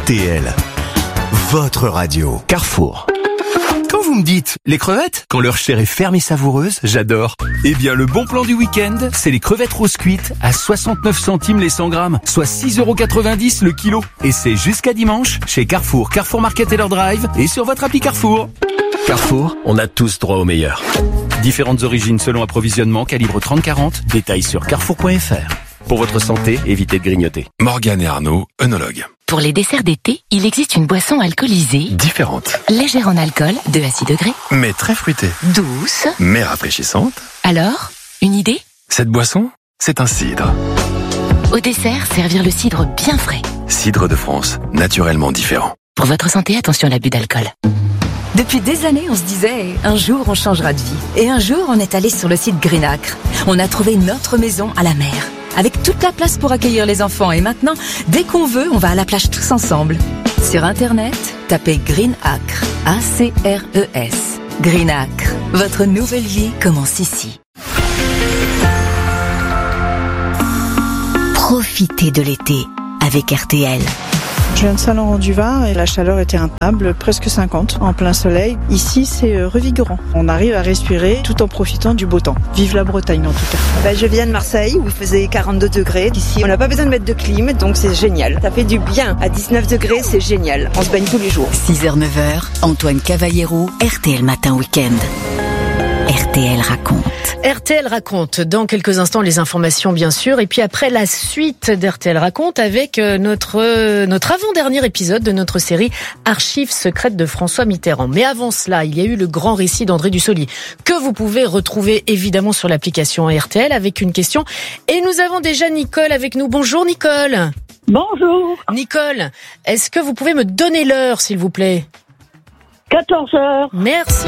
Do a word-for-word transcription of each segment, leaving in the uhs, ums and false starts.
T L, votre radio. Carrefour. Quand vous me dites les crevettes, quand leur chair est ferme et savoureuse, j'adore. Eh bien, le bon plan du week-end, c'est les crevettes roses cuites à soixante-neuf centimes les cent grammes, soit six euros quatre-vingt-dix le kilo. Et c'est jusqu'à dimanche chez Carrefour, Carrefour Market et leur drive et sur votre appli Carrefour. Carrefour, on a tous droit au meilleur. Différentes origines selon approvisionnement, calibre trente quarante, détails sur carrefour point f r. Pour votre santé, évitez de grignoter. Morgane et Arnaud, œnologues. Pour les desserts d'été, il existe une boisson alcoolisée. Différente. Légère en alcool, deux à six degrés. Mais très fruitée. Douce. Mais rafraîchissante. Alors, une idée ? Cette boisson, c'est un cidre. Au dessert, servir le cidre bien frais. Cidre de France, naturellement différent. Pour votre santé, attention à l'abus d'alcool. Depuis des années, on se disait, un jour on changera de vie. Et un jour, on est allé sur le site Greenacre. On a trouvé notre maison à la mer, avec toute la place pour accueillir les enfants. Et maintenant, dès qu'on veut, on va à la plage tous ensemble. Sur Internet, tapez Greenacre, A C R E S. Greenacre, votre nouvelle vie commence ici. Profitez de l'été avec R T L. Je viens de Saint-Laurent-du-Var et la chaleur était intenable, presque cinquante, en plein soleil. Ici, c'est revigorant. On arrive à respirer tout en profitant du beau temps. Vive la Bretagne en tout cas. Ben, je viens de Marseille où il faisait quarante-deux degrés. Ici, on n'a pas besoin de mettre de clim, donc c'est génial. Ça fait du bien. À dix-neuf degrés, c'est génial. On se baigne tous les jours. six heures neuf heures, Antoine Cavallero, R T L Matin Week-end. R T L raconte. R T L raconte. Dans quelques instants, les informations, bien sûr. Et puis après, la suite d'R T L raconte avec notre, notre avant-dernier épisode de notre série Archives secrètes de François Mitterrand. Mais avant cela, il y a eu le grand récit d'André Dussolier que vous pouvez retrouver évidemment sur l'application R T L avec une question. Et nous avons déjà Nicole avec nous. Bonjour Nicole. Bonjour. Nicole, est-ce que vous pouvez me donner l'heure, s'il vous plaît ? quatorze heures. Merci.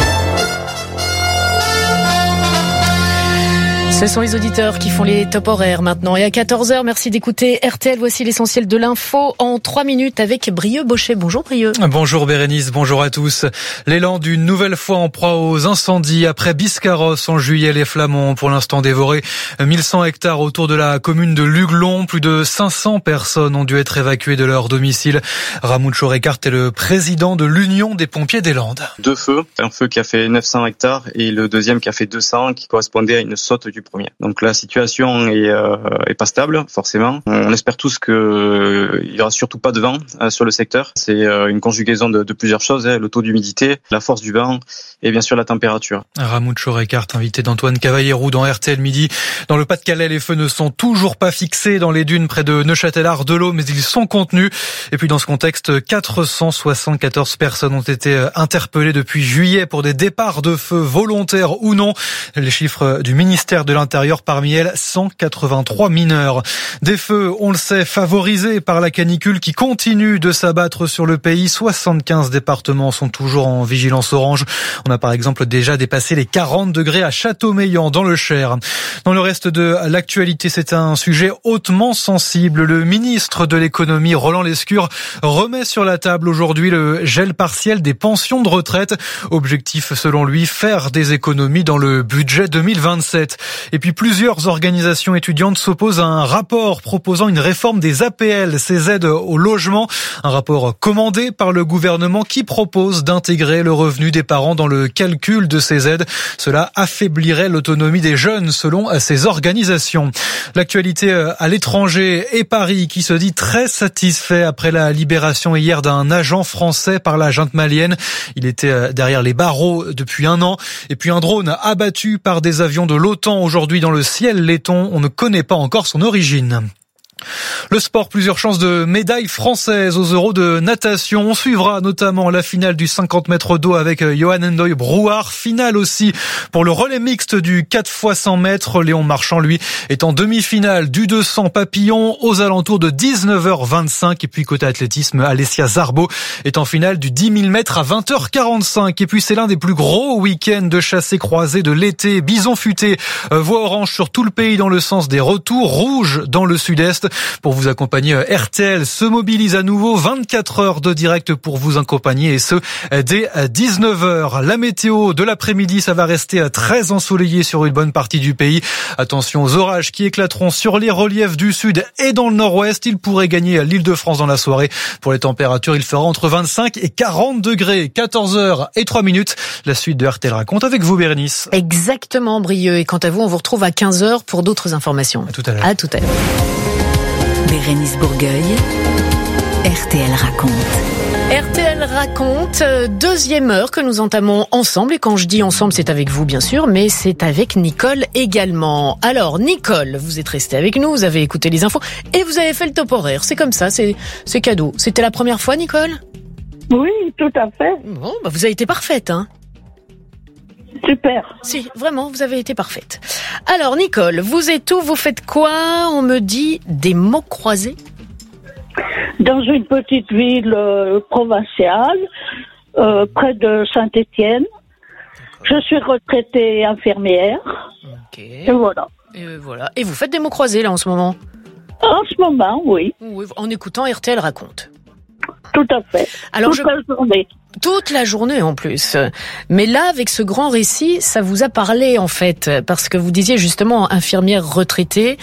Ce sont les auditeurs qui font les top horaires maintenant. Et à quatorze heures, merci d'écouter R T L. Voici l'essentiel de l'info en trois minutes avec Brieux Bochet. Bonjour Brieux. Bonjour Bérénice, bonjour à tous. L'élan d'une nouvelle fois en proie aux incendies. Après Biscarrosse en juillet, les flammes ont pour l'instant dévoré mille cent hectares autour de la commune de Luglon. Plus de cinq cents personnes ont dû être évacuées de leur domicile. Ramucho Recart est le président de l'Union des pompiers des Landes. Deux feux, un feu qui a fait neuf cents hectares et le deuxième qui a fait deux cents, qui correspondait à une saute du premier. Donc la situation est, euh, est pas stable, forcément. On espère tous qu'il euh, y aura surtout pas de vent euh, sur le secteur. C'est euh, une conjugaison de, de plusieurs choses, hein, le taux d'humidité, la force du vent et bien sûr la température. Ramucho Recart, invité d'Antoine Cavallero dans R T L Midi. Dans le Pas-de-Calais, les feux ne sont toujours pas fixés dans les dunes près de Neuchâtel-Ardelot, mais ils sont contenus. Et puis dans ce contexte, quatre cent soixante-quatorze personnes ont été interpellées depuis juillet pour des départs de feu volontaires ou non. Les chiffres du ministère de l'Intérieur, parmi elles, cent quatre-vingt-trois mineurs. Des feux, on le sait, favorisés par la canicule qui continue de s'abattre sur le pays. soixante-quinze départements sont toujours en vigilance orange. On a par exemple déjà dépassé les quarante degrés à Châteaumeillan dans le Cher. Dans le reste de l'actualité, c'est un sujet hautement sensible. Le ministre de l'économie, Roland Lescure, remet sur la table aujourd'hui le gel partiel des pensions de retraite. Objectif, selon lui, faire des économies dans le budget deux mille vingt-sept. Et puis plusieurs organisations étudiantes s'opposent à un rapport proposant une réforme des A P L, ces aides au logement. Un rapport commandé par le gouvernement qui propose d'intégrer le revenu des parents dans le calcul de ces aides. Cela affaiblirait l'autonomie des jeunes selon ces organisations. L'actualité à l'étranger et Paris qui se dit très satisfait après la libération hier d'un agent français par la junte malienne. Il était derrière les barreaux depuis un an. Et puis un drone abattu par des avions de l'OTAN aujourd'hui dans le ciel letton. On ne connaît pas encore son origine. Le sport, plusieurs chances de médailles françaises aux Euros de natation. On suivra notamment la finale du cinquante mètres d'eau avec Johan Ndoye Brouard. Finale aussi pour le relais mixte du quatre fois cent mètres. Léon Marchand, lui, est en demi-finale du deux cents papillons aux alentours de dix-neuf heures vingt-cinq. Et puis côté athlétisme, Alessia Zarbo est en finale du dix mille mètres à vingt heures quarante-cinq. Et puis c'est l'un des plus gros week-ends de chassés croisés de l'été. Bison futé, voie orange sur tout le pays dans le sens des retours, rouge dans le sud-est. pour vous accompagner. R T L se mobilise à nouveau, vingt-quatre heures de direct pour vous accompagner et ce, dès dix-neuf heures. La météo de l'après-midi, ça va rester très ensoleillé sur une bonne partie du pays. Attention aux orages qui éclateront sur les reliefs du sud et dans le nord-ouest. Il pourrait gagner l'Île-de-France dans la soirée. Pour les températures, il fera entre vingt-cinq et quarante degrés. quatorze heures et trois minutes. La suite de R T L Raconte avec vous, Bérénice. Exactement, Brieux. Et quant à vous, on vous retrouve à quinze heures pour d'autres informations. À tout à l'heure. À tout à l'heure. Bérénice Bourgueil, R T L Raconte. R T L Raconte, deuxième heure que nous entamons ensemble. Et quand je dis ensemble, c'est avec vous, bien sûr, mais c'est avec Nicole également. Alors, Nicole, vous êtes restée avec nous, vous avez écouté les infos et vous avez fait le top horaire. C'est comme ça, c'est, c'est cadeau. C'était la première fois, Nicole ? Oui, tout à fait. Bon, bah vous avez été parfaite, hein ? Super. Si, vraiment, vous avez été parfaite. Alors, Nicole, vous êtes où ? Vous faites quoi ? On me dit des mots croisés. Dans une petite ville euh, provinciale, euh, près de Saint-Étienne. Je suis retraitée infirmière. Ok. Et voilà. Et voilà. Et vous faites des mots croisés, là, en ce moment ? En ce moment, oui. Oui, en écoutant R T L Raconte. Tout à fait. Alors, Toute je... la journée. Toute la journée en plus. Mais là, avec ce grand récit, ça vous a parlé en fait, parce que vous disiez justement infirmière retraitée.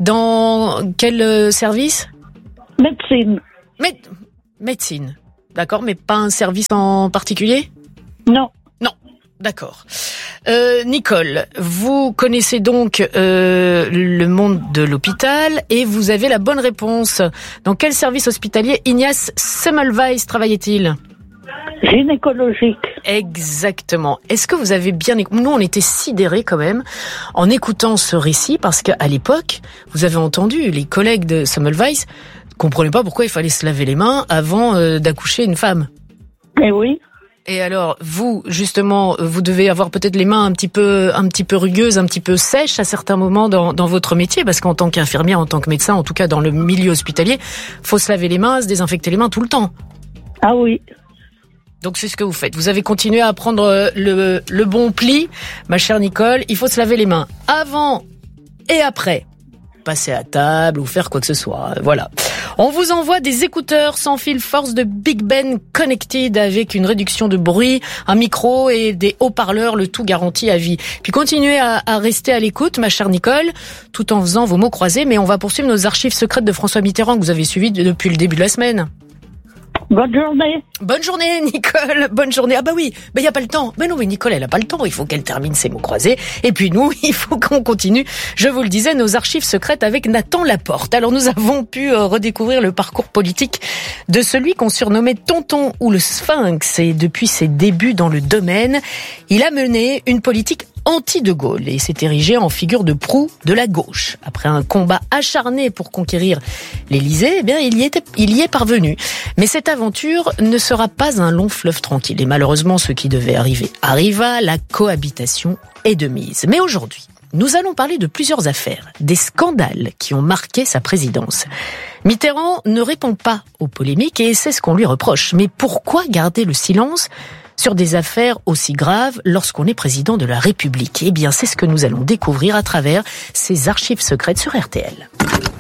Dans quel service ? Médecine. Mé- médecine. D'accord, mais pas un service en particulier ? Non. Non. D'accord. Euh, Nicole, vous connaissez donc euh, le monde de l'hôpital et vous avez la bonne réponse. Dans quel service hospitalier Ignace Semmelweis travaillait-il ? Gynécologique. Exactement. Est-ce que vous avez bien écouté ? Nous, on était sidérés quand même en écoutant ce récit parce qu'à l'époque, vous avez entendu les collègues de Semmelweis comprenaient pas pourquoi il fallait se laver les mains avant euh, d'accoucher une femme. Eh oui. Et alors, vous, justement, vous devez avoir peut-être les mains un petit peu, un petit peu rugueuses, un petit peu sèches à certains moments dans, dans votre métier, parce qu'en tant qu'infirmière, en tant que médecin, en tout cas dans le milieu hospitalier, faut se laver les mains, se désinfecter les mains tout le temps. Ah oui. Donc c'est ce que vous faites. Vous avez continué à prendre le, le bon pli, ma chère Nicole. Il faut se laver les mains avant et après. Passer à table ou faire quoi que ce soit. Voilà. On vous envoie des écouteurs sans fil force de Big Ben Connected avec une réduction de bruit, un micro et des haut-parleurs, le tout garanti à vie. Puis continuez à, à rester à l'écoute, ma chère Nicole, tout en faisant vos mots croisés. Mais on va poursuivre nos archives secrètes de François Mitterrand que vous avez suivies depuis le début de la semaine. Bonne journée. Bonne journée, Nicole. Bonne journée. Ah bah oui, mais il y a pas le temps. Mais non, mais Nicole, elle a pas le temps. Il faut qu'elle termine ses mots croisés. Et puis nous, il faut qu'on continue. Je vous le disais, nos archives secrètes avec Nathan Laporte. Alors nous avons pu redécouvrir le parcours politique de celui qu'on surnommait Tonton ou le Sphinx. Et depuis ses débuts dans le domaine, il a mené une politique anti-De Gaulle et s'est érigé en figure de proue de la gauche. Après un combat acharné pour conquérir l'Élysée, eh bien, il y était, il y est parvenu. Mais cette aventure ne sera pas un long fleuve tranquille. Et malheureusement, ce qui devait arriver arriva, la cohabitation est de mise. Mais aujourd'hui, nous allons parler de plusieurs affaires, des scandales qui ont marqué sa présidence. Mitterrand ne répond pas aux polémiques et c'est ce qu'on lui reproche. Mais pourquoi garder le silence sur des affaires aussi graves lorsqu'on est président de la République? Eh bien, c'est ce que nous allons découvrir à travers ces archives secrètes sur R T L.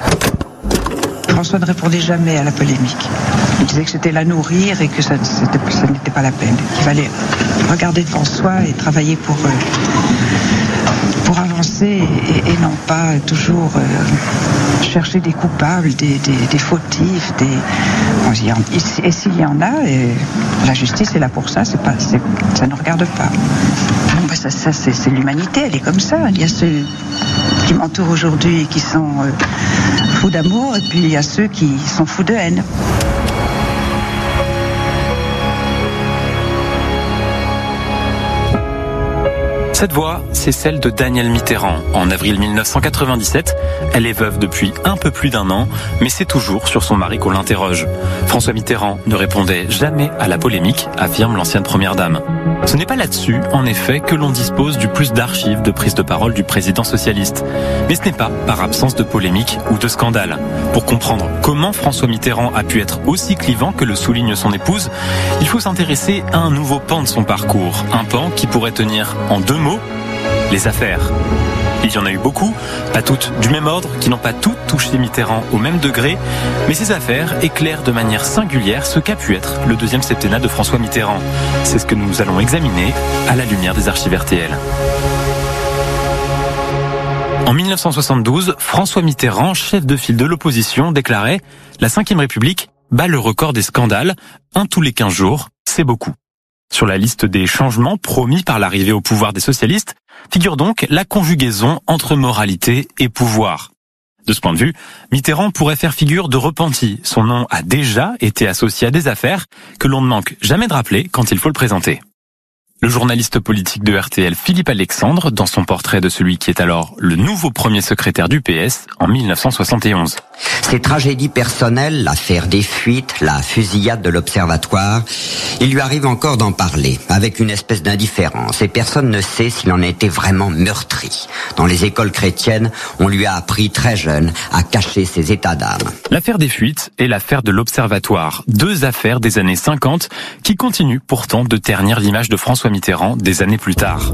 François ne répondait jamais à la polémique. Il disait que c'était la nourrir et que ça, c'était, ça n'était pas la peine. Qu'il fallait regarder devant soi et travailler pour, euh, pour avancer et, et non pas toujours euh, chercher des coupables, des, des, des fautifs. Des... Bon, y en, et, et s'il y en a, et la justice est là pour ça, c'est pas, c'est, ça ne regarde pas. Bon, ben ça, ça c'est, c'est l'humanité, elle est comme ça. Il y a ceux qui m'entourent aujourd'hui et qui sont euh, fous d'amour, et puis il y a ceux qui sont fous de haine. Cette voix, c'est celle de Danielle Mitterrand. En avril mille neuf cent quatre-vingt-dix-sept, elle est veuve depuis un peu plus d'un an, mais c'est toujours sur son mari qu'on l'interroge. François Mitterrand ne répondait jamais à la polémique, affirme l'ancienne première dame. Ce n'est pas là-dessus, en effet, que l'on dispose du plus d'archives de prise de parole du président socialiste. Mais ce n'est pas par absence de polémique ou de scandale. Pour comprendre comment François Mitterrand a pu être aussi clivant que le souligne son épouse, il faut s'intéresser à un nouveau pan de son parcours. Un pan qui pourrait tenir en deux mots, les affaires. Il y en a eu beaucoup, pas toutes du même ordre, qui n'ont pas toutes touché Mitterrand au même degré, mais ces affaires éclairent de manière singulière ce qu'a pu être le deuxième septennat de François Mitterrand. C'est ce que nous allons examiner à la lumière des archives R T L. En mille neuf cent soixante-douze, François Mitterrand, chef de file de l'opposition, déclarait « La cinquième République bat le record des scandales, un tous les quinze jours, c'est beaucoup ». Sur la liste des changements promis par l'arrivée au pouvoir des socialistes, figure donc la conjugaison entre moralité et pouvoir. De ce point de vue, Mitterrand pourrait faire figure de repenti. Son nom a déjà été associé à des affaires que l'on ne manque jamais de rappeler quand il faut le présenter. Le journaliste politique de R T L Philippe Alexandre, dans son portrait de celui qui est alors le nouveau premier secrétaire du P S en mille neuf cent soixante et onze. Ces tragédies personnelles, l'affaire des fuites, la fusillade de l'Observatoire, il lui arrive encore d'en parler, avec une espèce d'indifférence, et personne ne sait s'il en a été vraiment meurtri. Dans les écoles chrétiennes, on lui a appris très jeune à cacher ses états d'âme. L'affaire des fuites et l'affaire de l'Observatoire, deux affaires des années cinquante qui continuent pourtant de ternir l'image de François Mitterrand des années plus tard.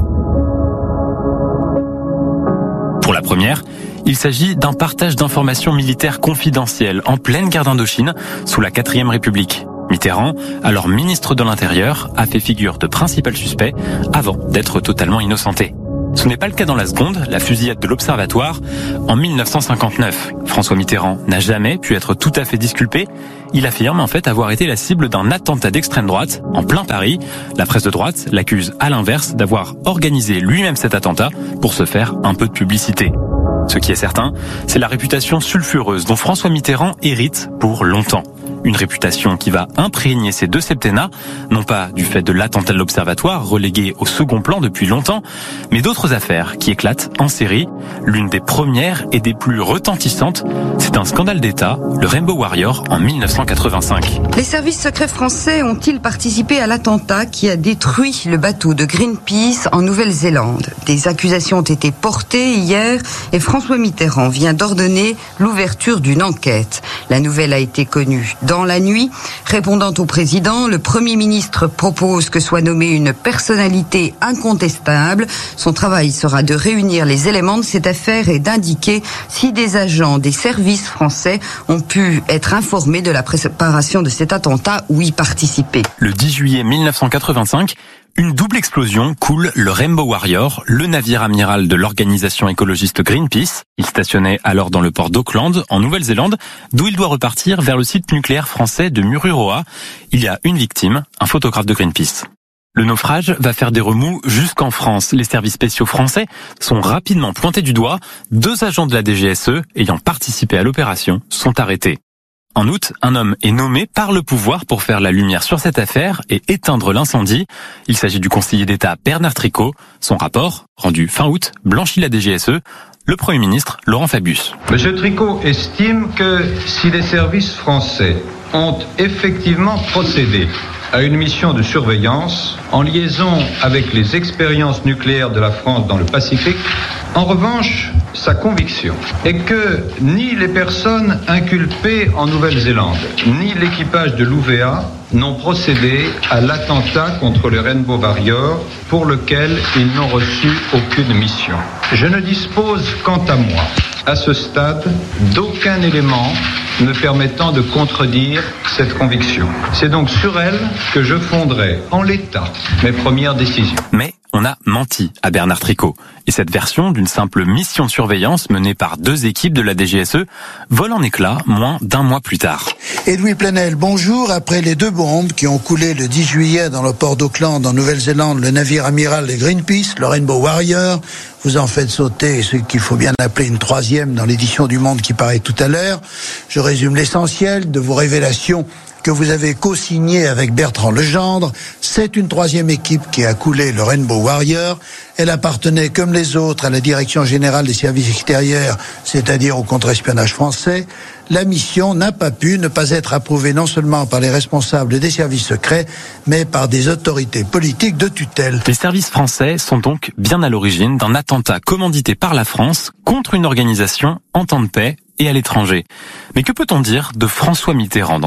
Pour la première, il s'agit d'un partage d'informations militaires confidentielles en pleine guerre d'Indochine sous la quatrième République. Mitterrand, alors ministre de l'Intérieur, a fait figure de principal suspect avant d'être totalement innocenté. Ce n'est pas le cas dans la seconde, la fusillade de l'Observatoire, en mille neuf cent cinquante-neuf. François Mitterrand n'a jamais pu être tout à fait disculpé. Il affirme en fait avoir été la cible d'un attentat d'extrême droite en plein Paris. La presse de droite l'accuse à l'inverse d'avoir organisé lui-même cet attentat pour se faire un peu de publicité. Ce qui est certain, c'est la réputation sulfureuse dont François Mitterrand hérite pour longtemps. Une réputation qui va imprégner ces deux septennats, non pas du fait de l'attentat de l'Observatoire, relégué au second plan depuis longtemps, mais d'autres affaires qui éclatent en série. L'une des premières et des plus retentissantes, c'est un scandale d'État, le Rainbow Warrior en mille neuf cent quatre-vingt-cinq. Les services secrets français ont-ils participé à l'attentat qui a détruit le bateau de Greenpeace en Nouvelle-Zélande? Des accusations ont été portées hier et François Mitterrand vient d'ordonner l'ouverture d'une enquête. La nouvelle a été connue dans la nuit. Répondant au président, le Premier ministre propose que soit nommée une personnalité incontestable. Son travail sera de réunir les éléments de cette affaire et d'indiquer si des agents des services français ont pu être informés de la préparation de cet attentat ou y participer. Le dix juillet mille neuf cent quatre-vingt-cinq, une double explosion coule le Rainbow Warrior, le navire amiral de l'organisation écologiste Greenpeace. Il stationnait alors dans le port d'Auckland, en Nouvelle-Zélande, d'où il doit repartir vers le site nucléaire français de Mururoa. Il y a une victime, un photographe de Greenpeace. Le naufrage va faire des remous jusqu'en France. Les services spéciaux français sont rapidement pointés du doigt. Deux agents de la D G S E ayant participé à l'opération sont arrêtés. En août, un homme est nommé par le pouvoir pour faire la lumière sur cette affaire et éteindre l'incendie. Il s'agit du conseiller d'État Bernard Tricot. Son rapport, rendu fin août, blanchit la D G S E. Le Premier ministre, Laurent Fabius. Monsieur Tricot estime que si les services français ont effectivement procédé à une mission de surveillance en liaison avec les expériences nucléaires de la France dans le Pacifique, en revanche, sa conviction est que ni les personnes inculpées en Nouvelle-Zélande, ni l'équipage de l'U V A n'ont procédé à l'attentat contre le Rainbow Warrior pour lequel ils n'ont reçu aucune mission. Je ne dispose, quant à moi, à ce stade, d'aucun élément me permettant de contredire cette conviction. C'est donc sur elle que je fonderai, en l'état, mes premières décisions. Mais on a menti à Bernard Tricot. Et cette version d'une simple mission de surveillance menée par deux équipes de la D G S E vole en éclats moins d'un mois plus tard. Edoui Plenel, bonjour. Après les deux bombes qui ont coulé le dix juillet dans le port d'Auckland en Nouvelle-Zélande, le navire amiral de Greenpeace, le Rainbow Warrior, vous en faites sauter ce qu'il faut bien appeler une troisième dans l'édition du Monde qui paraît tout à l'heure. Je résume l'essentiel de vos révélations que vous avez co-signé avec Bertrand Legendre. C'est une troisième équipe qui a coulé le Rainbow Warrior. Elle appartenait, comme les autres, à la Direction générale des services extérieurs, c'est-à-dire au contre-espionnage français. La mission n'a pas pu ne pas être approuvée non seulement par les responsables des services secrets, mais par des autorités politiques de tutelle. Les services français sont donc bien à l'origine d'un attentat commandité par la France contre une organisation en temps de paix et à l'étranger. Mais que peut-on dire de François Mitterrand dans cette affaire ?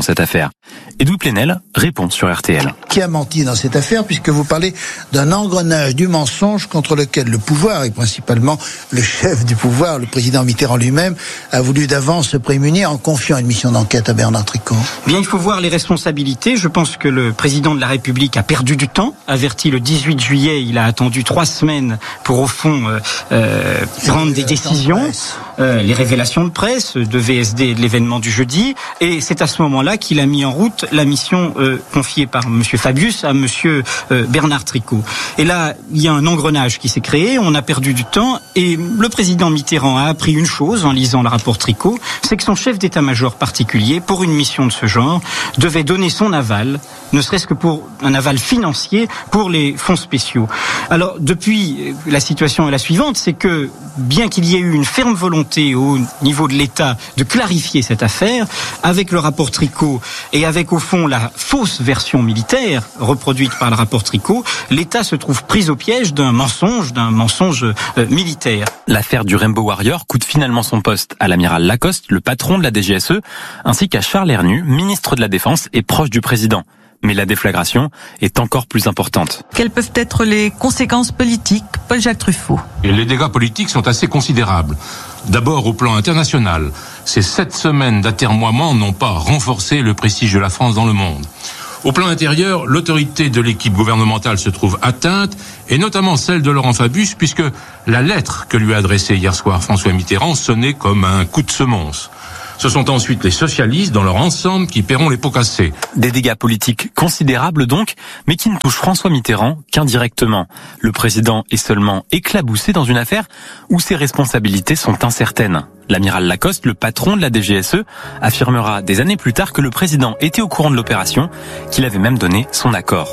Edoui Plenel répond sur R T L. Qui a menti dans cette affaire, puisque vous parlez d'un engrenage du mensonge contre lequel le pouvoir, et principalement le chef du pouvoir, le président Mitterrand lui-même, a voulu d'avance se prémunir en confiant une mission d'enquête à Bernard Tricot. Bien, il faut voir les responsabilités. Je pense que le président de la République a perdu du temps. Averti le dix-huit juillet, il a attendu trois semaines pour, au fond, euh, euh, prendre des décisions. Euh, les révélations de presse de V S D et de l'événement du jeudi. Et c'est à ce moment-là qu'il a mis en route la mission euh, confiée par Monsieur Fabius à Monsieur euh, Bernard Tricot. Et là, il y a un engrenage qui s'est créé, on a perdu du temps, et le président Mitterrand a appris une chose en lisant le rapport Tricot, c'est que son chef d'état-major particulier, pour une mission de ce genre, devait donner son aval, ne serait-ce que pour un aval financier, pour les fonds spéciaux. Alors, depuis, la situation est la suivante, c'est que, bien qu'il y ait eu une ferme volonté au niveau de l'État de clarifier cette affaire, avec le rapport Tricot et avec, au fond, la fausse version militaire reproduite par le rapport Tricot, l'État se trouve pris au piège d'un mensonge, d'un mensonge euh, militaire. L'affaire du Rainbow Warrior coûte finalement son poste à l'amiral Lacoste, le patron de la D G S E, ainsi qu'à Charles Hernu, ministre de la Défense et proche du président. Mais la déflagration est encore plus importante. Quelles peuvent être les conséquences politiques, Paul-Jacques Truffaut? Et les dégâts politiques sont assez considérables. D'abord au plan international, ces sept semaines d'atermoiement n'ont pas renforcé le prestige de la France dans le monde. Au plan intérieur, l'autorité de l'équipe gouvernementale se trouve atteinte, et notamment celle de Laurent Fabius, puisque la lettre que lui a adressée hier soir François Mitterrand sonnait comme un coup de semonce. Ce sont ensuite les socialistes dans leur ensemble qui paieront les pots cassés. Des dégâts politiques considérables donc, mais qui ne touchent François Mitterrand qu'indirectement. Le président est seulement éclaboussé dans une affaire où ses responsabilités sont incertaines. L'amiral Lacoste, le patron de la D G S E, affirmera des années plus tard que le président était au courant de l'opération, qu'il avait même donné son accord.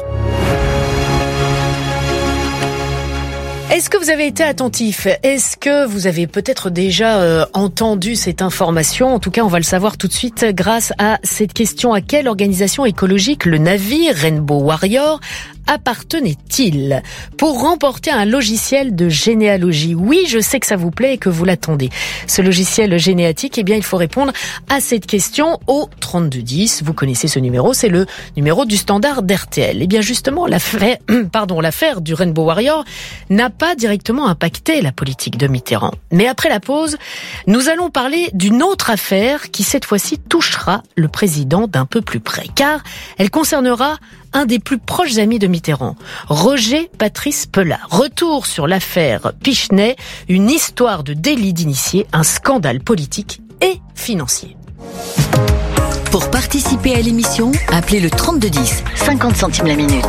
Est-ce que vous avez été attentif? Est-ce que vous avez peut-être déjà euh, entendu cette information? En tout cas, on va le savoir tout de suite grâce à cette question. À quelle organisation écologique le navire Rainbow Warrior appartenait-il? Pour remporter un logiciel de généalogie. Oui, je sais que ça vous plaît et que vous l'attendez. Ce logiciel généatique, eh bien, il faut répondre à cette question au trente-deux dix. Vous connaissez ce numéro, c'est le numéro du standard d'R T L. Eh bien, justement, l'affaire, pardon, l'affaire du Rainbow Warrior n'a pas directement impacté la politique de Mitterrand. Mais après la pause, nous allons parler d'une autre affaire qui, cette fois-ci, touchera le président d'un peu plus près. Car elle concernera un des plus proches amis de Mitterrand, Roger Patrice Pelat. Retour sur l'affaire Pichenay, une histoire de délit d'initié, un scandale politique et financier. Pour participer à l'émission, appelez le trente-deux dix, cinquante centimes la minute.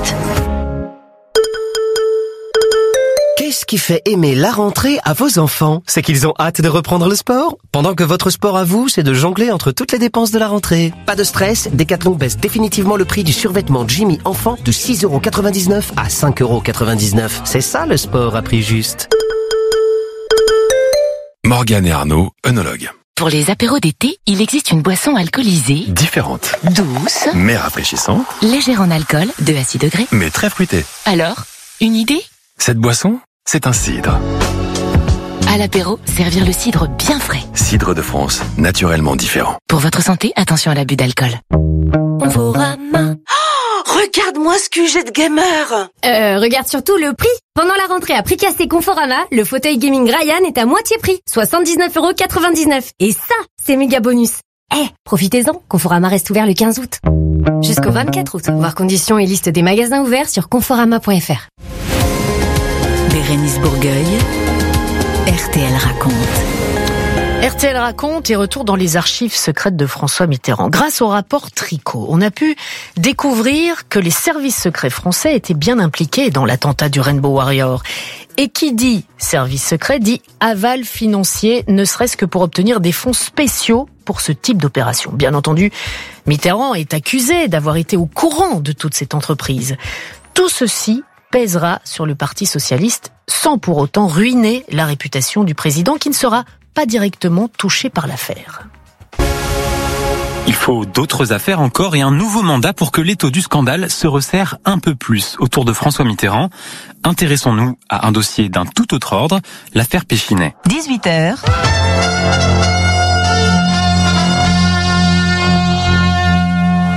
Qu'est-ce qui fait aimer la rentrée à vos enfants? C'est qu'ils ont hâte de reprendre le sport? Pendant que votre sport à vous, c'est de jongler entre toutes les dépenses de la rentrée. Pas de stress, Decathlon baisse définitivement le prix du survêtement Jimmy enfant de six euros quatre-vingt-dix-neuf à cinq euros quatre-vingt-dix-neuf. C'est ça le sport à prix juste. Morgane et Arnaud, œnologues. Pour les apéros d'été, il existe une boisson alcoolisée, Différente, douce, mais rafraîchissante, légère en alcool, deux à six degrés. mais très fruitée. Alors, une idée? Cette boisson, c'est un cidre. À l'apéro, servir le cidre bien frais. Cidre de France, naturellement différent. Pour votre santé, attention à l'abus d'alcool. Conforama. Oh, regarde-moi ce Q G de gamer. Euh, regarde surtout le prix. Pendant la rentrée à prix cassé Conforama, le fauteuil gaming Ryan est à moitié prix, soixante-dix-neuf euros quatre-vingt-dix-neuf. Et ça, c'est méga bonus. Eh, hey, profitez-en, Conforama reste ouvert le quinze août. Jusqu'au vingt-quatre août. Voir conditions et liste des magasins ouverts sur conforama point f r. Bérénice Bourgueil, R T L raconte. R T L raconte et retour dans les archives secrètes de François Mitterrand. Grâce au rapport Tricot, on a pu découvrir que les services secrets français étaient bien impliqués dans l'attentat du Rainbow Warrior. Et qui dit service secret dit aval financier, ne serait-ce que pour obtenir des fonds spéciaux pour ce type d'opération. Bien entendu, Mitterrand est accusé d'avoir été au courant de toute cette entreprise. Tout ceci pèsera sur le Parti socialiste sans pour autant ruiner la réputation du président qui ne sera pas directement touché par l'affaire. Il faut d'autres affaires encore et un nouveau mandat pour que l'étau du scandale se resserre un peu plus autour de François Mitterrand. Intéressons-nous à un dossier d'un tout autre ordre, l'affaire Pichenay. dix-huit heures.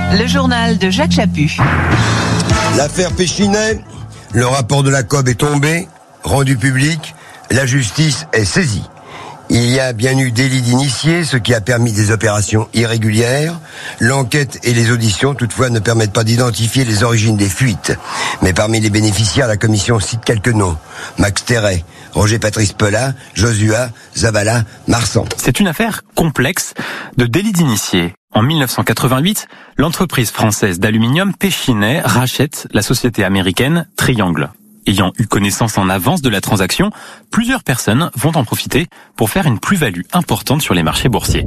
Le journal de Jacques Chaput. L'affaire Péchinet, le rapport de la C O B est tombé, rendu public, la justice est saisie. Il y a bien eu délit d'initié, ce qui a permis des opérations irrégulières. L'enquête et les auditions, toutefois, ne permettent pas d'identifier les origines des fuites. Mais parmi les bénéficiaires, la commission cite quelques noms. Max Terret, Roger Patrice Pelat, Josua, Zavala, Marsan. C'est une affaire complexe de délit d'initié. En mille neuf cent quatre-vingt-huit, l'entreprise française d'aluminium Péchinet rachète la société américaine Triangle. Ayant eu connaissance en avance de la transaction, plusieurs personnes vont en profiter pour faire une plus-value importante sur les marchés boursiers.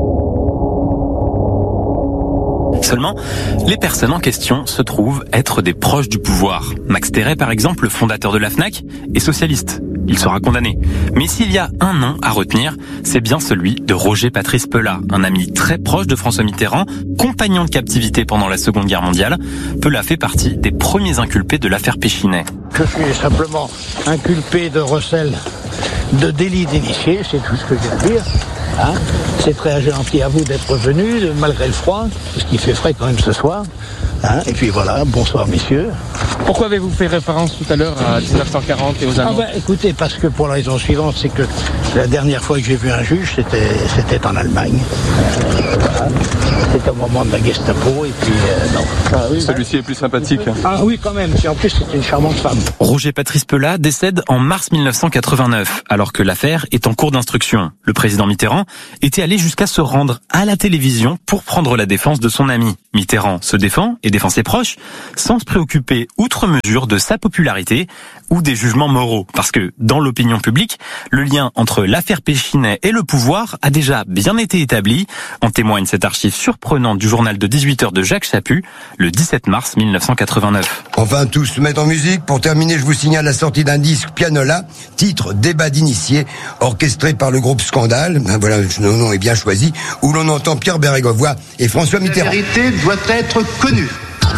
Seulement, les personnes en question se trouvent être des proches du pouvoir. Max Terret, par exemple, le fondateur de la Fnac, est socialiste. Il sera condamné. Mais s'il y a un nom à retenir, c'est bien celui de Roger Patrice Pelat, un ami très proche de François Mitterrand, compagnon de captivité pendant la Seconde Guerre mondiale. Pelat fait partie des premiers inculpés de l'affaire Péchinet. Je suis simplement inculpé de recel de délit d'initié, c'est tout ce que j'ai à dire. Hein, c'est très gentil à vous d'être venus, malgré le froid, parce qu'il fait frais quand même ce soir. Hein, et puis voilà, bonsoir messieurs. Pourquoi avez-vous fait référence tout à l'heure à dix-neuf cent quarante et aux Allemands? Ah ben, écoutez, parce que pour la raison suivante, c'est que la dernière fois que j'ai vu un juge, c'était, c'était en Allemagne. Euh, voilà. C'était au moment de la Gestapo, et puis euh, non. Ah oui, celui-ci est plus sympathique. Ah oui, quand même, puis en plus c'est une charmante femme. Roger Patrice Pelat décède en mars mille neuf cent quatre-vingt-neuf, alors que l'affaire est en cours d'instruction. Le président Mitterrand était allé jusqu'à se rendre à la télévision pour prendre la défense de son ami. Mitterrand se défend et défend ses proches sans se préoccuper outre mesure de sa popularité ou des jugements moraux. Parce que dans l'opinion publique, le lien entre l'affaire Péchinet et le pouvoir a déjà bien été établi. En témoigne cette archive surprenante du journal de dix-huit heures de Jacques Chaput, le dix-sept mars mille neuf cent quatre-vingt-neuf. Enfin, tous se mettent en musique. Pour terminer, je vous signale la sortie d'un disque Pianola, titre Débat d'initié, orchestré par le groupe Scandale. Ben voilà, le nom est bien choisi, où l'on entend Pierre Bérégovoy et François Mitterrand. La vérité doit être connue.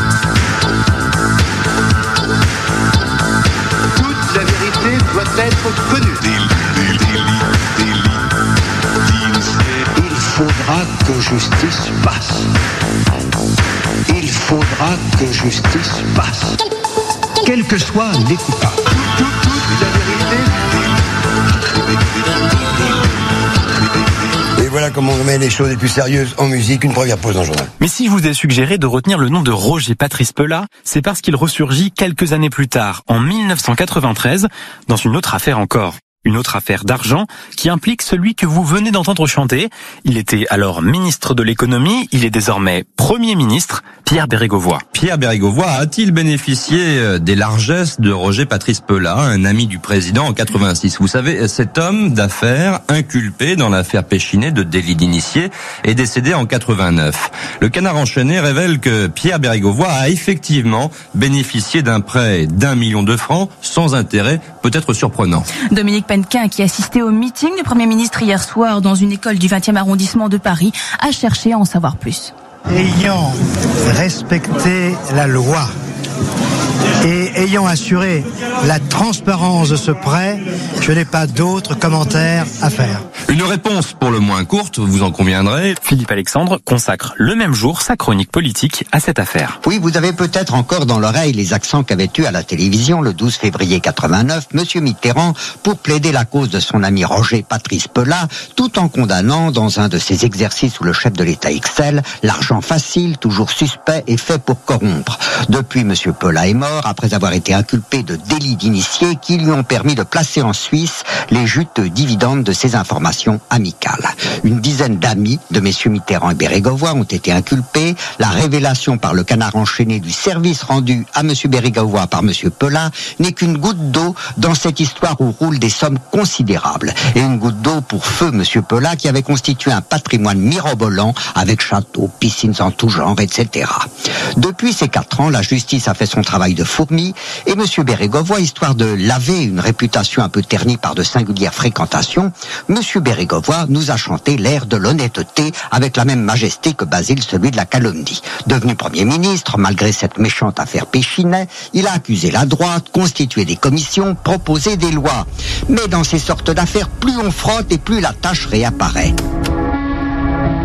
Toute la vérité doit être connue. Il faudra que justice passe. Il faudra que justice passe. Quels que soient les coupables. Toute, toute, toute la vérité. Et voilà comment on met les choses les plus sérieuses en musique. Une première pause dans le journal. Mais si je vous ai suggéré de retenir le nom de Roger Patrice Pelat, c'est parce qu'il ressurgit quelques années plus tard, en mille neuf cent quatre-vingt-treize, dans une autre affaire encore. Une autre affaire d'argent qui implique celui que vous venez d'entendre chanter. Il était alors ministre de l'économie, il est désormais Premier ministre, Pierre Bérégovoy. Pierre Bérégovoy a-t-il bénéficié des largesses de Roger Patrice Pelat, un ami du président en quatre-vingt-six? Vous savez, cet homme d'affaires inculpé dans l'affaire Péchinet de délit d'initié est décédé en quatre-vingt-neuf. Le Canard enchaîné révèle que Pierre Bérégovoy a effectivement bénéficié d'un prêt d'un million de francs sans intérêt, peut-être surprenant. Dominique Penquin, qui assistait au meeting du Premier ministre hier soir dans une école du vingtième arrondissement de Paris, a cherché à en savoir plus. Ayant respecté la loi et ayant assuré la transparence de ce prêt, je n'ai pas d'autres commentaires à faire. Une réponse pour le moins courte, vous en conviendrez. Philippe Alexandre consacre le même jour sa chronique politique à cette affaire. Oui, vous avez peut-être encore dans l'oreille les accents qu'avait eu à la télévision le douze février quatre-vingt-neuf Monsieur Mitterrand pour plaider la cause de son ami Roger Patrice Pelat, tout en condamnant dans un de ses exercices où le chef de l'État excelle l'argent facile, toujours suspect et fait pour corrompre. Depuis, Monsieur Pelat est mort après avoir été inculpé de délits d'initié qui lui ont permis de placer en Suisse les juteux dividendes de ses informations amicales. Une dizaine d'amis de messieurs Mitterrand et Bérégovoy ont été inculpés. La révélation par le Canard enchaîné du service rendu à monsieur Bérégovoy par monsieur Pelat n'est qu'une goutte d'eau dans cette histoire où roulent des sommes considérables. Et une goutte d'eau pour feu monsieur Pelat qui avait constitué un patrimoine mirobolant avec châteaux, piscines en tout genre, et cetera. Depuis ces quatre ans, la justice a fait son travail de fourmi et monsieur Bérégovoy, histoire de laver une réputation un peu ternie par de singulières fréquentations, monsieur Bérégovoy nous a chanté l'air de l'honnêteté avec la même majesté que Basile celui de la calomnie. Devenu Premier ministre, malgré cette méchante affaire Péchinet, il a accusé la droite, constitué des commissions, proposé des lois. Mais dans ces sortes d'affaires, plus on frotte et plus la tâche réapparaît.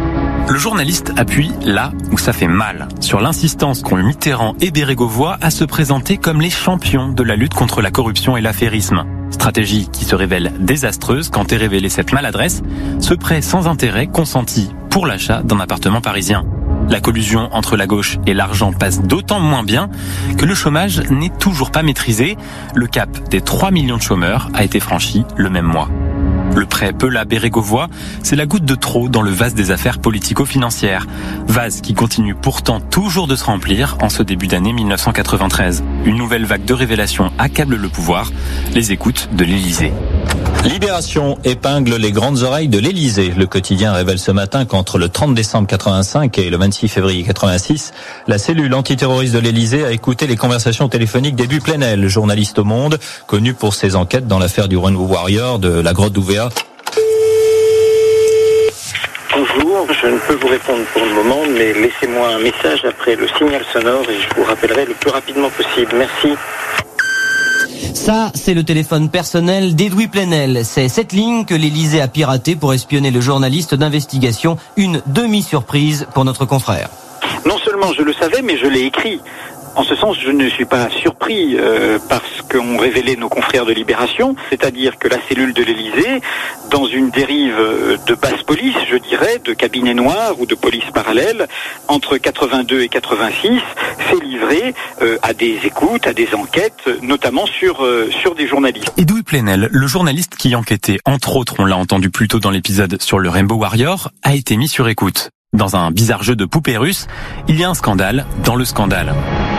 Le journaliste appuie là où ça fait mal, sur l'insistance qu'ont eu Mitterrand et Bérégovoy à se présenter comme les champions de la lutte contre la corruption et l'affairisme. Stratégie qui se révèle désastreuse quand est révélée cette maladresse, ce prêt sans intérêt consenti pour l'achat d'un appartement parisien. La collusion entre la gauche et l'argent passe d'autant moins bien que le chômage n'est toujours pas maîtrisé. Le cap des trois millions de chômeurs a été franchi le même mois. Le prêt Peula-Bérégovoy, c'est la goutte de trop dans le vase des affaires politico-financières. Vase qui continue pourtant toujours de se remplir en ce début d'année mille neuf cent quatre-vingt-treize. Une nouvelle vague de révélations accable le pouvoir. Les écoutes de l'Élysée. Libération épingle les grandes oreilles de l'Élysée. Le quotidien révèle ce matin qu'entre le trente décembre quatre-vingt-cinq et le vingt-six février quatre-vingt-six, la cellule antiterroriste de l'Élysée a écouté les conversations téléphoniques d'Edoui Plenel, journaliste au Monde, connu pour ses enquêtes dans l'affaire du Rainbow Warrior, de la grotte d'Ouvéa. Bonjour, je ne peux vous répondre pour le moment, mais laissez-moi un message après le signal sonore et je vous rappellerai le plus rapidement possible. Merci. Ça, c'est le téléphone personnel d'Edoui Plenel. C'est cette ligne que l'Élysée a piratée pour espionner le journaliste d'investigation. Une demi-surprise pour notre confrère. Non seulement je le savais, mais je l'ai écrit. En ce sens, je ne suis pas surpris euh, parce qu'ont révélé nos confrères de Libération, c'est-à-dire que la cellule de l'Élysée, dans une dérive de basse police, je dirais, de cabinet noir ou de police parallèle, entre quatre-vingt-deux et quatre-vingt-six, s'est livrée euh, à des écoutes, à des enquêtes, notamment sur euh, sur des journalistes. Edoui Plenel, le journaliste qui enquêtait, entre autres, on l'a entendu plus tôt dans l'épisode sur le Rainbow Warrior, a été mis sur écoute. Dans un bizarre jeu de poupées russes, il y a un scandale dans le scandale.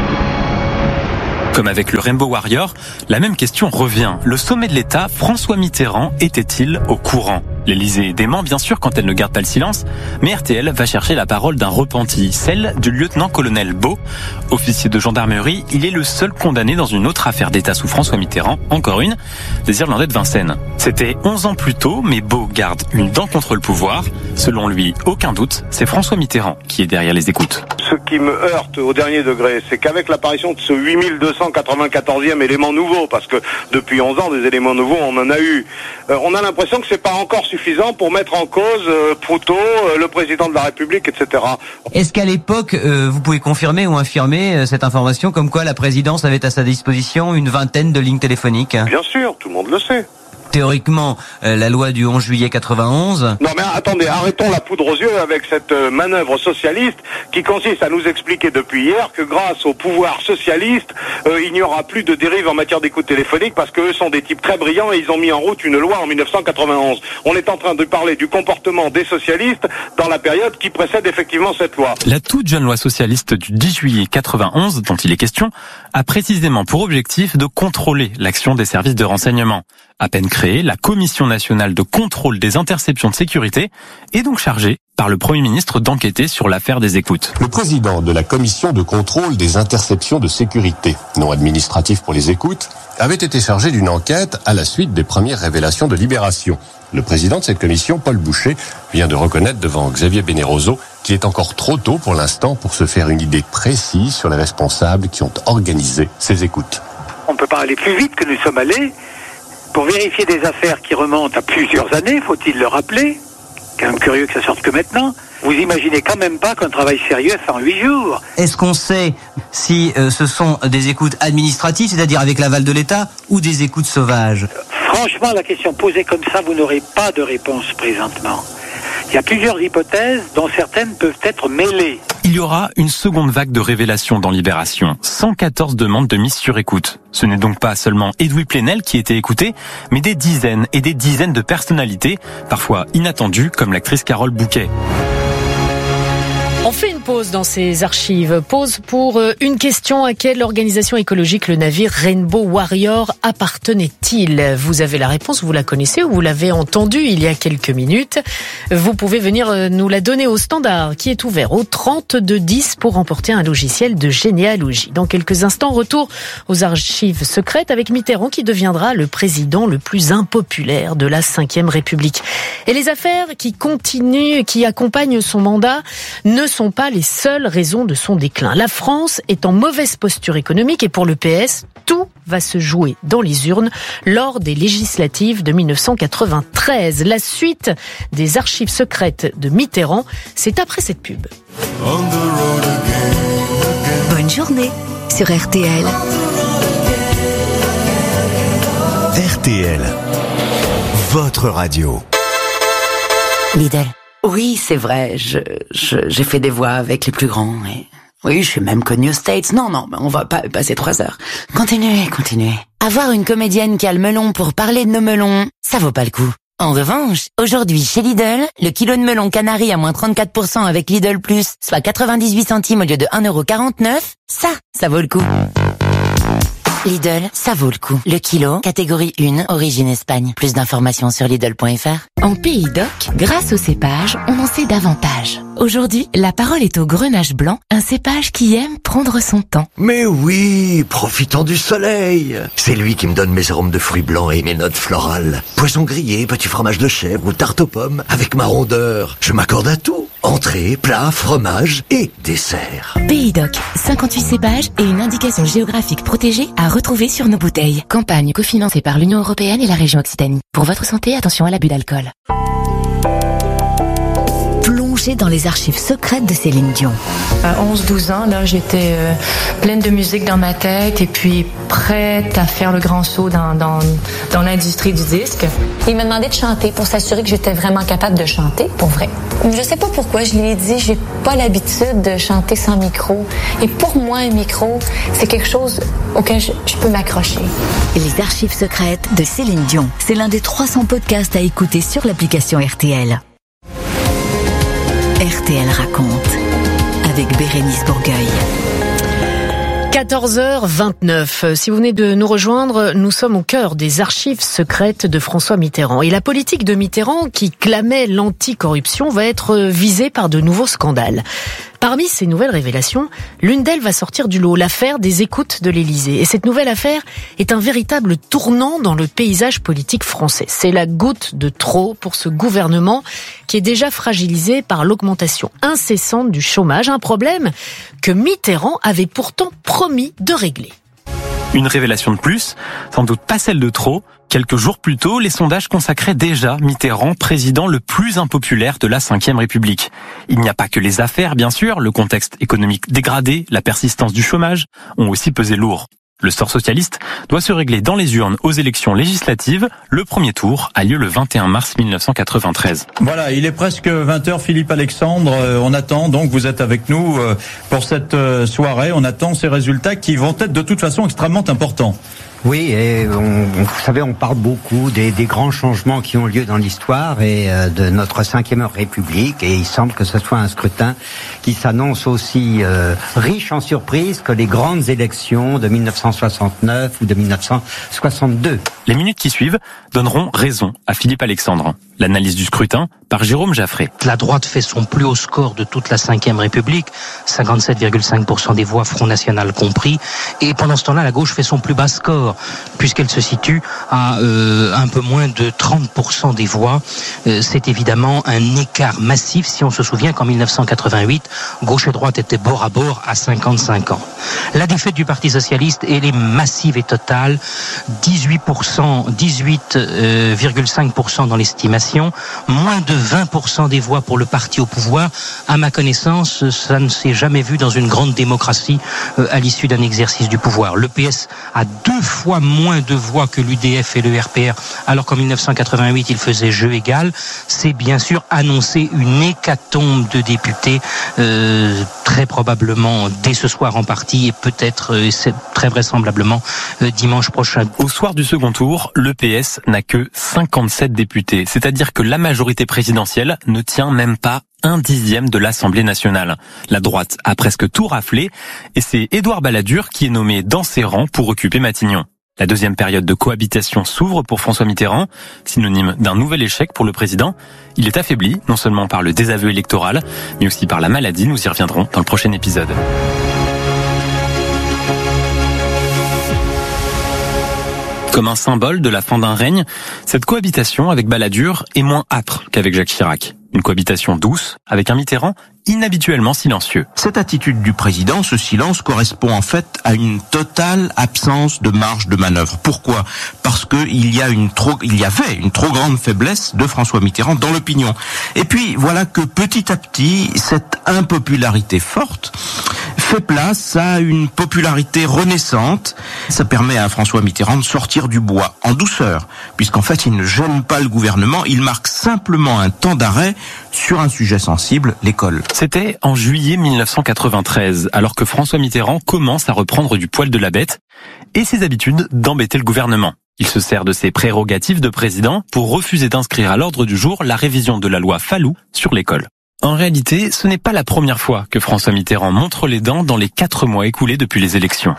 Comme avec le Rainbow Warrior, la même question revient. Le sommet de l'État, François Mitterrand, était-il au courant ? L'Élysée dément bien sûr quand elle ne garde pas le silence, mais R T L va chercher la parole d'un repenti, celle du lieutenant-colonel Beau. Officier de gendarmerie, il est le seul condamné dans une autre affaire d'État sous François Mitterrand, encore une, des Irlandais de Vincennes. C'était onze ans plus tôt, mais Beau garde une dent contre le pouvoir. Selon lui, aucun doute, c'est François Mitterrand qui est derrière les écoutes. Ce qui me heurte au dernier degré, c'est qu'avec l'apparition de ce huit mille deux cent quatre-vingt-quatorzième élément nouveau, parce que depuis onze ans, des éléments nouveaux, on en a eu, euh, on a l'impression que c'est pas encore suffisant pour mettre en cause euh, Proutot, euh, le président de la République, et cetera. Est-ce qu'à l'époque, euh, vous pouvez confirmer ou infirmer euh, cette information comme quoi la présidence avait à sa disposition une vingtaine de lignes téléphoniques ? Bien sûr, tout le monde le sait. Théoriquement, euh, la loi du onze juillet quatre-vingt-onze... Non mais attendez, arrêtons la poudre aux yeux avec cette euh, manœuvre socialiste qui consiste à nous expliquer depuis hier que grâce au pouvoir socialiste, euh, il n'y aura plus de dérive en matière d'écoute téléphonique parce qu'eux sont des types très brillants et ils ont mis en route une loi en mille neuf cent quatre-vingt-onze. On est en train de parler du comportement des socialistes dans la période qui précède effectivement cette loi. La toute jeune loi socialiste du dix juillet quatre-vingt-onze, dont il est question, a précisément pour objectif de contrôler l'action des services de renseignement. À peine créée, la Commission nationale de contrôle des interceptions de sécurité est donc chargée par le Premier ministre d'enquêter sur l'affaire des écoutes. Le président de la Commission de contrôle des interceptions de sécurité, nom administratif pour les écoutes, avait été chargé d'une enquête à la suite des premières révélations de Libération. Le président de cette commission, Paul Boucher, vient de reconnaître devant Xavier Bénéroso qu'il est encore trop tôt pour l'instant pour se faire une idée précise sur les responsables qui ont organisé ces écoutes. On ne peut pas aller plus vite que nous sommes allés. Pour vérifier des affaires qui remontent à plusieurs années, faut-il le rappeler ? Quand même curieux que ça sorte que maintenant. Vous imaginez quand même pas qu'un travail sérieux est fait en huit jours. Est-ce qu'on sait si euh, ce sont des écoutes administratives, c'est-à-dire avec l'aval de l'État, ou des écoutes sauvages ? Franchement, la question posée comme ça, vous n'aurez pas de réponse présentement. Il y a plusieurs hypothèses dont certaines peuvent être mêlées. Il y aura une seconde vague de révélations dans Libération. cent quatorze demandes de mise sur écoute. Ce n'est donc pas seulement Edoui Plenel qui était écouté, mais des dizaines et des dizaines de personnalités, parfois inattendues, comme l'actrice Carole Bouquet. On fait une pause dans ces archives. Pause pour une question. À quelle organisation écologique le navire Rainbow Warrior appartenait-il ? Vous avez la réponse, vous la connaissez ou vous l'avez entendue il y a quelques minutes. Vous pouvez venir nous la donner au standard qui est ouvert au trente-deux dix pour remporter un logiciel de généalogie. Dans quelques instants, retour aux archives secrètes avec Mitterrand qui deviendra le président le plus impopulaire de la cinquième République. Et les affaires qui continuent, qui accompagnent son mandat ne sont pas les seules raisons de son déclin. La France est en mauvaise posture économique et pour le P S, tout va se jouer dans les urnes lors des législatives de mille neuf cent quatre-vingt-treize. La suite des archives secrètes de Mitterrand, c'est après cette pub. Bonne journée sur R T L. R T L, votre radio. Lidl. Oui, c'est vrai, je, je, j'ai fait des voix avec les plus grands. Et... oui, je suis même connue aux States. Non, non, on va pas passer trois heures. Continuez, continuez. Avoir une comédienne qui a le melon pour parler de nos melons, ça vaut pas le coup. En revanche, aujourd'hui, chez Lidl, le kilo de melon canari à moins trente-quatre pour cent avec Lidl Plus, soit quatre-vingt-dix-huit centimes au lieu de un euro quarante-neuf, ça, ça vaut le coup. Lidl, ça vaut le coup. Le kilo, catégorie un, origine Espagne. Plus d'informations sur Lidl point F R. En Pays d'Oc, grâce au cépage, on en sait davantage. Aujourd'hui, la parole est au Grenache blanc, un cépage qui aime prendre son temps. Mais oui, profitant du soleil. C'est lui qui me donne mes arômes de fruits blancs et mes notes florales. Poisson grillé, petit fromage de chèvre ou tarte aux pommes, avec ma rondeur. Je m'accorde à tout. Entrée, plat, fromage et dessert. Pays d'Oc, cinquante-huit cépages et une indication géographique protégée à retrouver sur nos bouteilles. Campagne cofinancée par l'Union européenne et la région Occitanie. Pour votre santé, attention à l'abus d'alcool. Plongez dans les archives secrètes de Céline Dion. À onze douze ans, là, j'étais euh, pleine de musique dans ma tête et puis prête à faire le grand saut dans, dans, dans l'industrie du disque. Il m'a demandé de chanter pour s'assurer que j'étais vraiment capable de chanter, pour vrai. Je sais pas pourquoi, je lui ai dit, j'ai pas l'habitude de chanter sans micro. Et pour moi, un micro, c'est quelque chose auquel je, je peux m'accrocher. Les archives secrètes de Céline Dion. C'est l'un des trois cents podcasts à écouter sur l'application R T L. R T L raconte avec Bérénice Bourgueil. quatorze heures vingt-neuf. Si vous venez de nous rejoindre, nous sommes au cœur des archives secrètes de François Mitterrand. Et la politique de Mitterrand, qui clamait l'anticorruption, va être visée par de nouveaux scandales. Parmi ces nouvelles révélations, l'une d'elles va sortir du lot, l'affaire des écoutes de l'Élysée. Et cette nouvelle affaire est un véritable tournant dans le paysage politique français. C'est la goutte de trop pour ce gouvernement qui est déjà fragilisé par l'augmentation incessante du chômage, un problème que Mitterrand avait pourtant promis de régler. Une révélation de plus, sans doute pas celle de trop. Quelques jours plus tôt, les sondages consacraient déjà Mitterrand président le plus impopulaire de la cinquième République. Il n'y a pas que les affaires, bien sûr, le contexte économique dégradé, la persistance du chômage ont aussi pesé lourd. Le sort socialiste doit se régler dans les urnes aux élections législatives. Le premier tour a lieu le vingt et un mars mille neuf cent quatre-vingt-treize. Voilà, il est presque vingt heures, Philippe Alexandre. Euh, on attend, donc vous êtes avec nous euh, pour cette euh, soirée. On attend ces résultats qui vont être de toute façon extrêmement importants. Oui, et on, vous savez, on parle beaucoup des, des grands changements qui ont lieu dans l'histoire et euh, de notre cinquième République, et il semble que ce soit un scrutin qui s'annonce aussi euh, riche en surprises que les grandes élections de mille neuf cent soixante-neuf ou de mille neuf cent soixante-deux. Les minutes qui suivent donneront raison à Philippe Alexandre. L'analyse du scrutin par Jérôme Jaffré. La droite fait son plus haut score de toute la cinquième République, cinquante-sept virgule cinq pour cent des voix, Front National compris, et pendant ce temps-là, la gauche fait son plus bas score, puisqu'elle se situe à euh, un peu moins de trente pour cent des voix. Euh, c'est évidemment un écart massif, si on se souvient qu'en mille neuf cent quatre-vingt-huit, gauche et droite étaient bord à bord à cinquante-cinq ans. La défaite du Parti Socialiste, elle est massive et totale, dix-huit pour cent, dix-huit virgule cinq pour cent dans l'estimation, moins de vingt pour cent des voix pour le parti au pouvoir. À ma connaissance, ça ne s'est jamais vu dans une grande démocratie euh, à l'issue d'un exercice du pouvoir. Le P S a deux fois moins de voix que l'U D F et le R P R, alors qu'en mille neuf cent quatre-vingt-huit, il faisait jeu égal. C'est bien sûr annoncer une hécatombe de députés, euh, très probablement dès ce soir en partie, et peut-être, euh, c'est très vraisemblablement, euh, dimanche prochain. Au soir du second tour, le P S n'a que cinquante-sept députés, c'est-à-dire dire que la majorité présidentielle ne tient même pas un dixième de l'Assemblée nationale. La droite a presque tout raflé et c'est Édouard Balladur qui est nommé dans ses rangs pour occuper Matignon. La deuxième période de cohabitation s'ouvre pour François Mitterrand, synonyme d'un nouvel échec pour le président. Il est affaibli, non seulement par le désaveu électoral, mais aussi par la maladie. Nous y reviendrons dans le prochain épisode. Comme un symbole de la fin d'un règne, cette cohabitation avec Balladur est moins âpre qu'avec Jacques Chirac. Une cohabitation douce avec un Mitterrand inhabituellement silencieux. Cette attitude du président, ce silence, correspond en fait à une totale absence de marge de manœuvre. Pourquoi ? Parce que il y a une trop, il y avait une trop grande faiblesse de François Mitterrand dans l'opinion. Et puis voilà que petit à petit, cette impopularité forte fait place à une popularité renaissante. Ça permet à François Mitterrand de sortir du bois en douceur, puisqu'en fait il ne gêne pas le gouvernement, il marque simplement un temps d'arrêt sur un sujet sensible, l'école. C'était en juillet mille neuf cent quatre-vingt-treize, alors que François Mitterrand commence à reprendre du poil de la bête et ses habitudes d'embêter le gouvernement. Il se sert de ses prérogatives de président pour refuser d'inscrire à l'ordre du jour la révision de la loi Fallou sur l'école. En réalité, ce n'est pas la première fois que François Mitterrand montre les dents dans les quatre mois écoulés depuis les élections.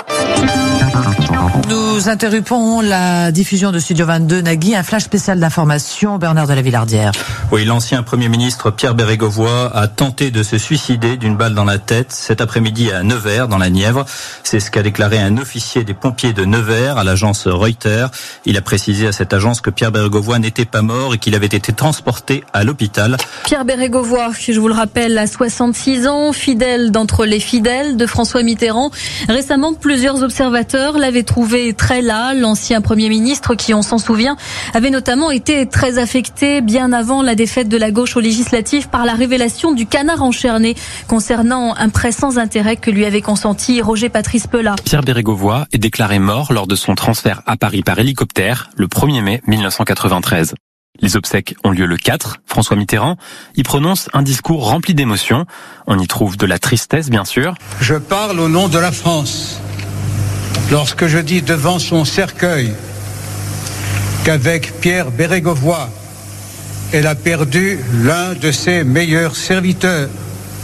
Nous interrompons la diffusion de Studio vingt-deux. Nagui, un flash spécial d'information, Bernard de la Villardière. Oui, l'ancien Premier ministre Pierre Bérégovoy a tenté de se suicider d'une balle dans la tête cet après-midi à Nevers, dans la Nièvre. C'est ce qu'a déclaré un officier des pompiers de Nevers à l'agence Reuters. Il a précisé à cette agence que Pierre Bérégovoy n'était pas mort et qu'il avait été transporté à l'hôpital. Pierre Bérégovoy, je vous le rappelle, a soixante-six ans, fidèle d'entre les fidèles de François Mitterrand. Récemment, plusieurs observateurs l'avaient trouvé très las. L'ancien Premier ministre, qui on s'en souvient, avait notamment été très affecté bien avant la défaite de la gauche aux législatives par la révélation du canard enchaîné concernant un prêt sans intérêt que lui avait consenti Roger Patrice Pelat. Pierre Bérégovoy est déclaré mort lors de son transfert à Paris par hélicoptère le premier mai mille neuf cent quatre-vingt-treize. Les obsèques ont lieu le quatre. François Mitterrand y prononce un discours rempli d'émotions. On y trouve de la tristesse, bien sûr. Je parle au nom de la France lorsque je dis devant son cercueil qu'avec Pierre Bérégovoy, elle a perdu l'un de ses meilleurs serviteurs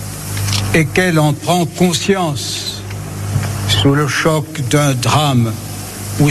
et qu'elle en prend conscience sous le choc d'un drame